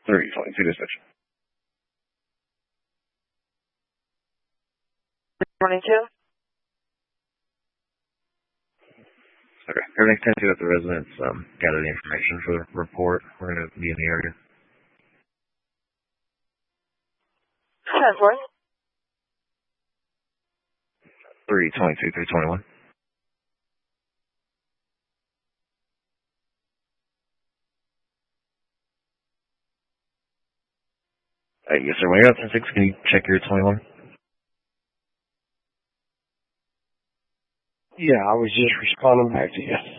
322 dispatch. 22? Okay. Everything's tended to at the residence. Gather the information for the report. We're going to be in the area. 10-4. 322, 321. Yes, sir. When you're up to 6, can you check your 21? Yeah, I was just responding back to you.